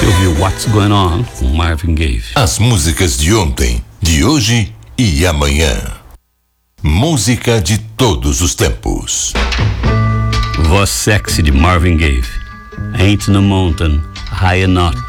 ouviu What's Going On com Marvin Gaye. As músicas de ontem, de hoje e amanhã. Música de todos os tempos. Voz sexy de Marvin Gaye. Ain't no mountain high enough